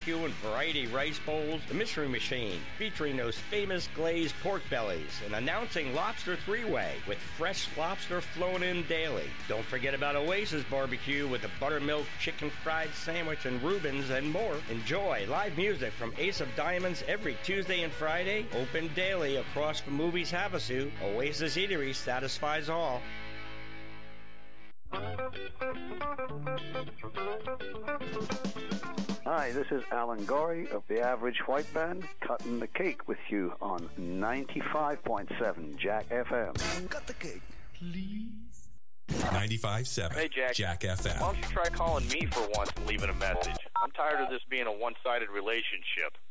barbecue and variety rice bowls, the Mystery Machine, featuring those famous glazed pork bellies, and announcing Lobster Three-Way with fresh lobster flown in daily. Don't forget about Oasis Barbecue with the buttermilk chicken fried sandwich and Reubens and more. Enjoy live music from Ace of Diamonds every Tuesday and Friday, open daily across from Movies Havasu. Oasis Eatery satisfies all. Hi, this is Alan Gorey of the Average White Band, cutting the cake with you on 95.7 Jack FM. Cut the cake, please. 95.7 Hey, Jack FM. Why don't you try calling me for once and leaving a message? I'm tired of this being a one-sided relationship.